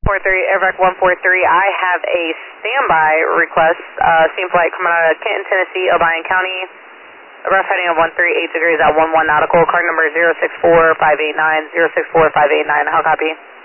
Airback 143, I have a standby request, same flight coming out of Canton, Tennessee, Obion County, rough heading of 138 degrees at 11 nautical, card number 064589, 064589, how copy?